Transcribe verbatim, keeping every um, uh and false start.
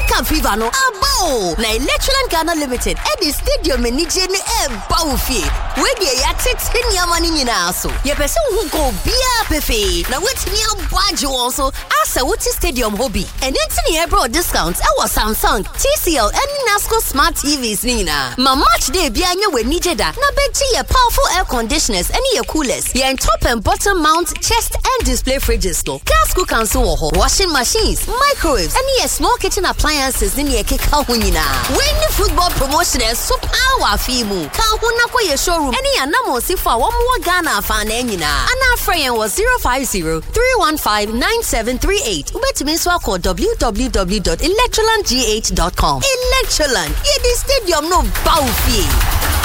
Cup fever no abo. Na Electroland Ghana Limited at the stadium enije ne e bawfie. We dey ya tete nyama ni nyina so. Ye pese hu go bia pefe. Na wetimi abwaje won so asa wuti stadium hobby. And entini e bro discounts e was Samsung, T C L and Nasco Smart T Vs nina. Ma match day bia anya we nije da. Na beji ye powerful air conditioners and ye coolers. Ye en top and bottom mount chest and display fridges no. Gas cookers so ho. Washing machines, microwaves and ye small kitchen appliances ni ye keka ho nyina. When the football promotion is so power fimu. Ka ho na kwa ye showroom. Any anamo si for one more Ghana fan nyina. Ana frayen was zero five zero three one five nine seven three eight. Ubetumi so call w w w dot electroland g h dot com. Electroland, ye the stadium no bawfie.